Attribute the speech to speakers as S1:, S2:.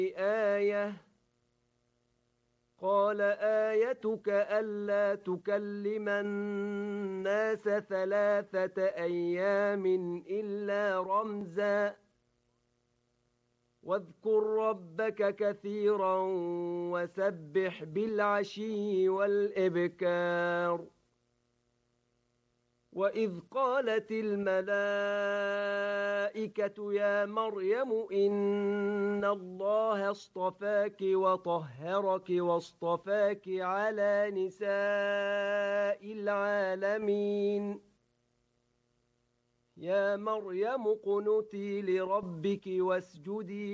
S1: آية قال آيتك ألا تكلم الناس 3 أيام إلا رمزا واذكر ربك كثيرا وسبح بالعشي والإبكار وإذ قالت الملائكة يا مريم إن الله اصطفاك وطهرك واصطفاك على نساء العالمين يا مريم اقنتي لربك واسجدي